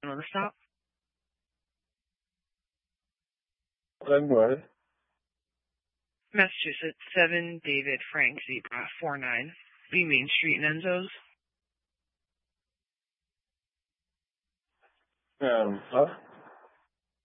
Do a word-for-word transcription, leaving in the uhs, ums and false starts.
On the stop. Glenwood. Massachusetts, seven David Frank Zebra four nine. Lee Main Street in Enzo's. Um, huh?